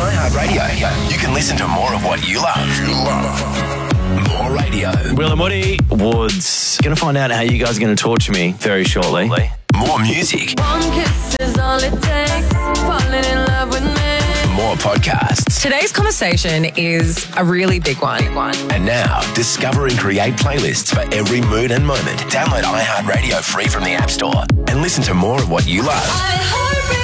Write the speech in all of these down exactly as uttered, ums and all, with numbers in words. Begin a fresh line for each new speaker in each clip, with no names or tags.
iHeartRadio, you can listen to more of what you love. You love. More radio.
Will and Woody Woods. Going to find out how you guys are going to torture me very shortly.
More music.
One kiss is all it takes. Falling in love with me.
More podcasts.
Today's conversation is a really big one.
And now, discover and create playlists for every mood and moment. Download iHeartRadio free from the App Store and listen to more of what you love.
iHeartRadio.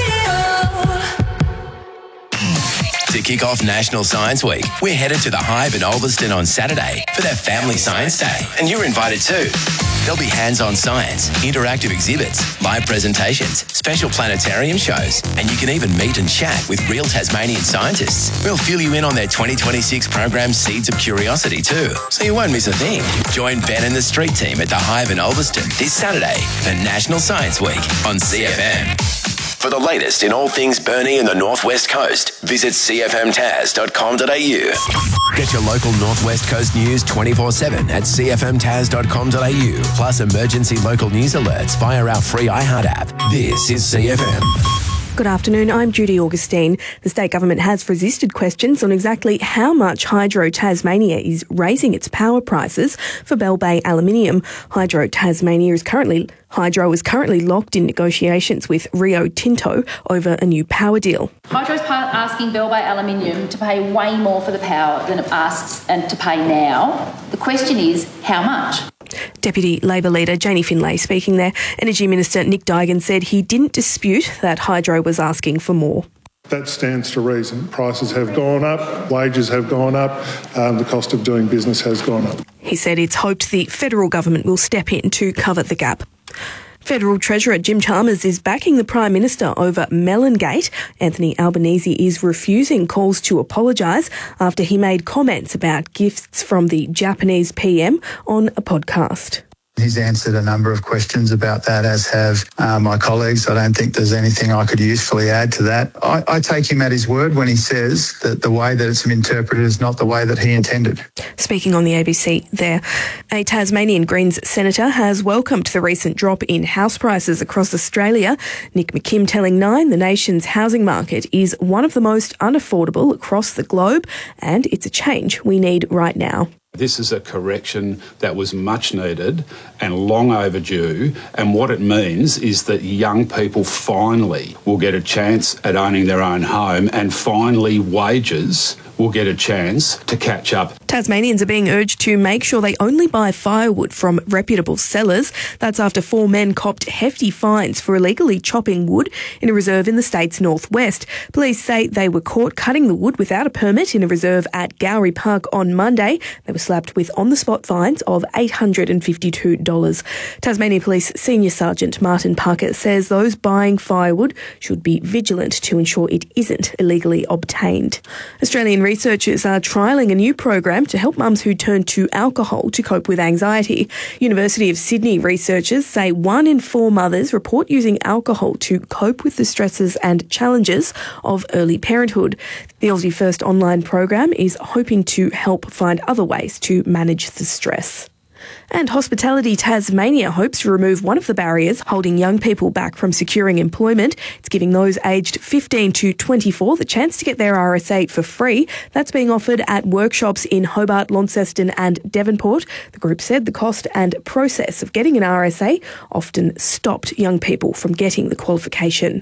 To kick off National Science Week, we're headed to the Hive in Ulverston on Saturday for their Family Science Day. And you're invited too. There'll be hands-on science, interactive exhibits, live presentations, special planetarium shows, and you can even meet and chat with real Tasmanian scientists. We'll fill you in on their twenty twenty-six program Seeds of Curiosity too, so you won't miss a thing. Join Ben and the street team at the Hive in Ulverston this Saturday for National Science Week on C F M. For the latest in all things Burnie and the Northwest Coast, visit c f m tas dot com dot a u. Get your local Northwest Coast news twenty-four seven at c f m tas dot com dot a u, plus emergency local news alerts via our free iHeart app. This is C F M.
Good afternoon, I'm Judy Augustine. The state government has resisted questions on exactly how much Hydro Tasmania is raising its power prices for Bell Bay Aluminium. Hydro Tasmania is currently Hydro is currently locked in negotiations with Rio Tinto over a new power deal.
Hydro's asking Bell Bay Aluminium to pay way more for the power than it asks and to pay now. The question is, how much?
Deputy Labor leader Janie Finlay speaking there. Energy Minister Nick Duigan said he didn't dispute that Hydro was asking for more.
That stands to reason. Prices have gone up, wages have gone up, um, the cost of doing business has gone up.
He said it's hoped the federal government will step in to cover the gap. Federal Treasurer Jim Chalmers is backing the Prime Minister over Melongate. Anthony Albanese is refusing calls to apologise after he made comments about gifts from the Japanese P M on a podcast.
He's answered a number of questions about that, as have uh, my colleagues. I don't think there's anything I could usefully add to that. I, I take him at his word when he says that the way that it's interpreted is not the way that he intended.
Speaking on the A B C there, a Tasmanian Greens senator has welcomed the recent drop in house prices across Australia. Nick McKim telling Nine the nation's housing market is one of the most unaffordable across the globe, and it's a change we need right now.
This is a correction that was much needed and long overdue, and what it means is that young people finally will get a chance at owning their own home, and finally wages will get a chance to catch up.
Tasmanians are being urged to make sure they only buy firewood from reputable sellers. That's after four men copped hefty fines for illegally chopping wood in a reserve in the state's northwest. Police say they were caught cutting the wood without a permit in a reserve at Gowrie Park on Monday. They were slapped with on-the-spot fines of eight hundred fifty-two dollars. Tasmania Police Senior Sergeant Martin Parker says those buying firewood should be vigilant to ensure it isn't illegally obtained. Australian researchers are trialling a new program to help mums who turn to alcohol to cope with anxiety. University of Sydney researchers say one in four mothers report using alcohol to cope with the stresses and challenges of early parenthood. The Aussie First online program is hoping to help find other ways to manage the stress. And Hospitality Tasmania hopes to remove one of the barriers holding young people back from securing employment. It's giving those aged fifteen to twenty-four the chance to get their R S A for free. That's being offered at workshops in Hobart, Launceston and Devonport. The group said the cost and process of getting an R S A often stopped young people from getting the qualification.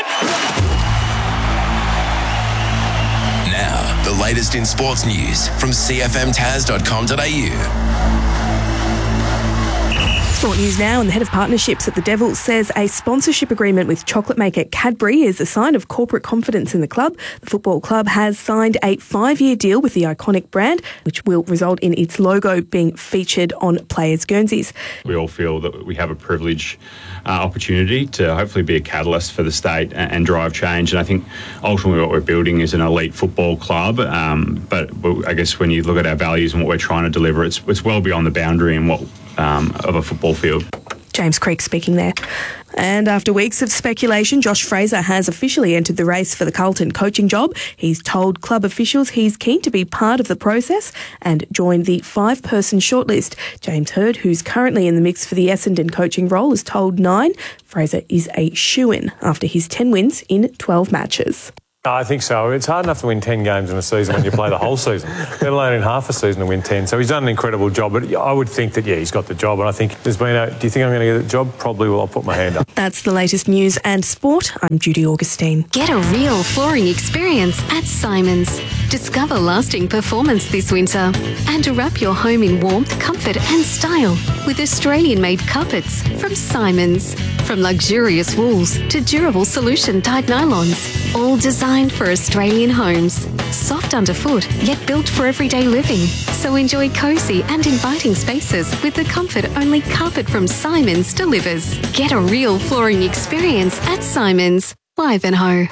Now, the latest in sports news from c f m tas dot com dot a u.
Sport news now, and the head of partnerships at the Devils says a sponsorship agreement with chocolate maker Cadbury is a sign of corporate confidence in the club. The football club has signed a five-year deal with the iconic brand, which will result in its logo being featured on players' Guernseys.
We all feel that we have a privilege uh, opportunity to hopefully be a catalyst for the state and, and drive change. And I think ultimately what we're building is an elite football club. Um, but I guess when you look at our values and what we're trying to deliver, it's, it's well beyond the boundary and what Um, of a football field.
James Creek speaking there. And after weeks of speculation, Josh Fraser has officially entered the race for the Carlton coaching job. He's told club officials he's keen to be part of the process and join the five-person shortlist. James Hird, who's currently in the mix for the Essendon coaching role, has told Nine Fraser is a shoo-in after his ten wins in twelve matches.
I think so. It's hard enough to win ten games in a season when you play the whole season, let alone in half a season to win ten. So he's done an incredible job. But I would think that, yeah, he's got the job. And I think there's been a, do you think I'm going to get the job? Probably will. I'll put my hand up.
That's the latest news and sport. I'm Judy Augustine.
Get a real flooring experience at Simons. Discover lasting performance this winter and wrap your home in warmth, comfort and style with Australian-made carpets from Simons. From luxurious wools to durable solution-dyed nylons, all designed for Australian homes. Soft underfoot, yet built for everyday living. So enjoy cosy and inviting spaces with the comfort only carpet from Simons delivers. Get a real flooring experience at Simons. Ivanhoe.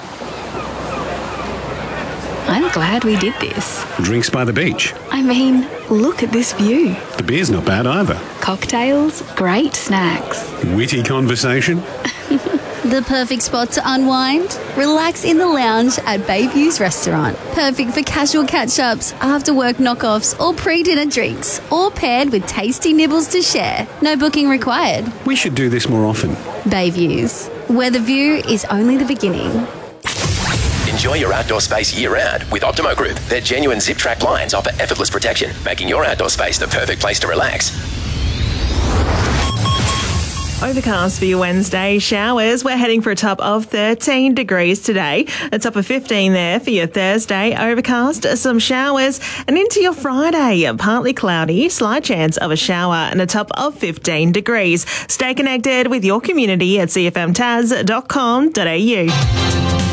I'm glad we did this.
Drinks by the beach.
I mean, look at this view.
The beer's not bad either.
Cocktails, great snacks.
Witty conversation.
The perfect spot to unwind? Relax in the lounge at Bayview's Restaurant. Perfect for casual catch-ups, after-work knockoffs or pre-dinner drinks. Or paired with tasty nibbles to share. No booking required.
We should do this more often.
Bayview's, where the view is only the beginning.
Enjoy your outdoor space year-round with Optimo Group. Their genuine zip-track blinds offer effortless protection, making your outdoor space the perfect place to relax.
Overcast for your Wednesday. Showers. We're heading for a top of thirteen degrees today. A top of fifteen there for your Thursday. Overcast, some showers. And into your Friday, partly cloudy, slight chance of a shower and a top of fifteen degrees. Stay connected with your community at c f m tas dot com dot a u.